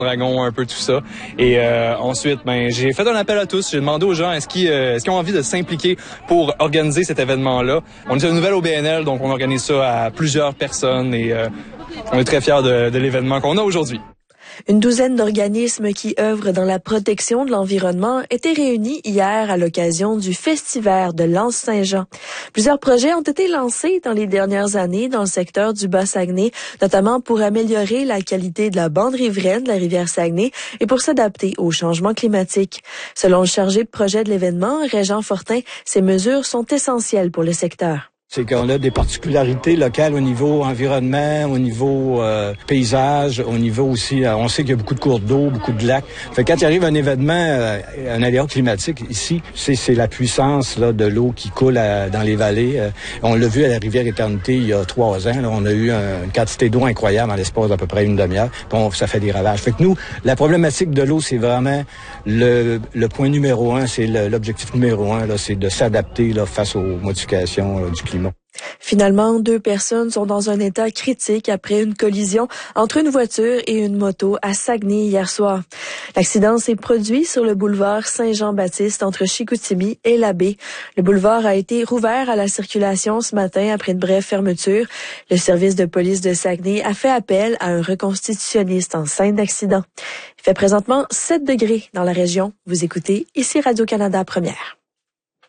Dragon, un peu tout ça. Et ensuite, j'ai fait un appel à tous. J'ai demandé aux gens est-ce qu'ils ont envie de s'impliquer pour organiser cet événement-là. On est une nouvelle OBNL, donc on organise ça à plusieurs personnes et on est très fiers de l'événement qu'on a aujourd'hui. Une douzaine d'organismes qui œuvrent dans la protection de l'environnement étaient réunis hier à l'occasion du Festival de l'Anse-Saint-Jean. Plusieurs projets ont été lancés dans les dernières années dans le secteur du Bas-Saguenay, notamment pour améliorer la qualité de la bande riveraine de la rivière Saguenay et pour s'adapter au changement climatique. Selon le chargé de projet de l'événement, Régent Fortin, ces mesures sont essentielles pour le secteur. C'est qu'on a des particularités locales au niveau environnement, au niveau paysage, au niveau aussi, on sait qu'il y a beaucoup de cours d'eau, beaucoup de lacs. Fait que quand il arrive un événement, un aléa climatique ici, c'est la puissance là de l'eau qui coule dans les vallées. On l'a vu à la rivière Éternité il y a 3 ans. Là, on a eu une quantité d'eau incroyable en l'espace d'à peu près une demi-heure. Bon, ça fait des ravages. Fait que nous, la problématique de l'eau, c'est vraiment le point numéro 1, c'est l'objectif numéro 1, là, c'est de s'adapter là face aux modifications du climat. Finalement, 2 personnes sont dans un état critique après une collision entre une voiture et une moto à Saguenay hier soir. L'accident s'est produit sur le boulevard Saint-Jean-Baptiste entre Chicoutimi et la baie. Le boulevard a été rouvert à la circulation ce matin après une brève fermeture. Le service de police de Saguenay a fait appel à un reconstitutionniste en scène d'accident. Il fait présentement 7 degrés dans la région. Vous écoutez ici Radio-Canada Première.